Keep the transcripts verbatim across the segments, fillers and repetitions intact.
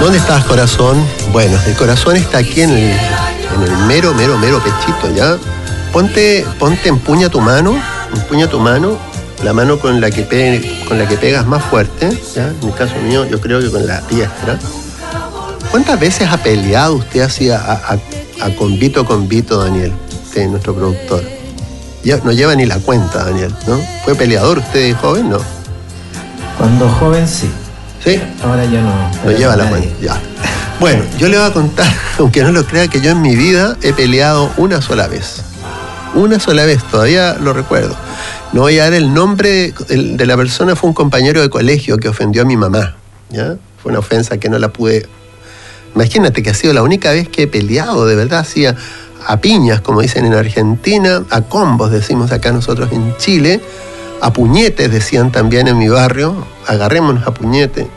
¿Dónde estás, corazón? Bueno, el corazón está aquí en el, en el mero, mero, mero pechito, ¿ya? Ponte, ponte, empuña tu mano, empuña tu mano, la mano con la que, pe, con la que pegas más fuerte, ¿ya? En el caso mío, yo creo que con la diestra. ¿Cuántas veces ha peleado usted así a, a, a convito, convito, Daniel? Usted, nuestro productor. Ya no lleva ni la cuenta, Daniel, ¿no? ¿Fue peleador usted joven? No. Cuando joven, sí. ¿Sí? Ahora ya no. No lleva la cuenta, ya. Bueno, yo le voy a contar, aunque no lo crea, que yo en mi vida he peleado una sola vez. Una sola vez, todavía lo recuerdo. No voy a dar el nombre de la persona, fue un compañero de colegio que ofendió a mi mamá, ¿ya? Fue una ofensa que no la pude... Imagínate que ha sido la única vez que he peleado, de verdad, así a, a piñas, como dicen en Argentina, a combos, decimos acá nosotros en Chile, a puñetes, decían también en mi barrio, agarrémonos a puñete.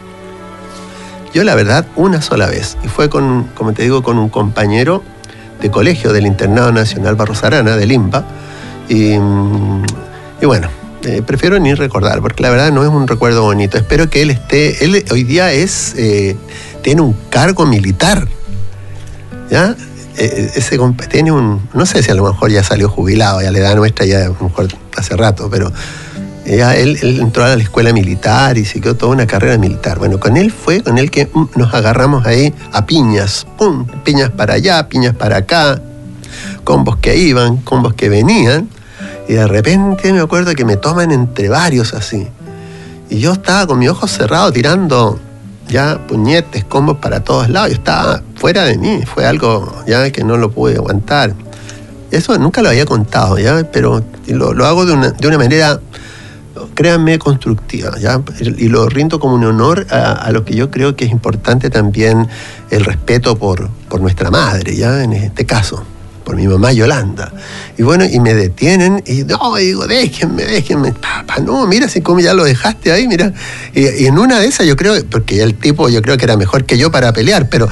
Yo, la verdad, una sola vez, y fue con, como te digo, con un compañero de colegio del Internado Nacional Barros Arana, del I N P A, y, y bueno, eh, prefiero ni recordar, porque la verdad no es un recuerdo bonito. Espero que él esté, él hoy día es, eh, tiene un cargo militar, ¿ya? Eh, ese tiene un, no sé si a lo mejor ya salió jubilado, ya la edad nuestra ya a lo mejor hace rato, pero ya él, él entró a la escuela militar y siguió toda una carrera militar. Bueno, con él fue con él que nos agarramos ahí a piñas, pum, piñas para allá, piñas para acá, combos que iban, combos que venían, y de repente me acuerdo que me toman entre varios así, y yo estaba con mis ojos cerrados tirando ya puñetes, combos para todos lados. Yo estaba fuera de mí, fue algo ya que no lo pude aguantar. Eso nunca lo había contado, ya, pero lo, lo hago de una, de una manera, créanme, constructiva, ¿ya? Y lo rindo como un honor a, a lo que yo creo que es importante también, el respeto por, por nuestra madre, ¿ya? En este caso, por mi mamá Yolanda. Y bueno, y me detienen y no, y digo, déjenme, déjenme, papá, no, mira si como ya lo dejaste ahí, mira. Y, y en una de esas yo creo, porque el tipo yo creo que era mejor que yo para pelear, pero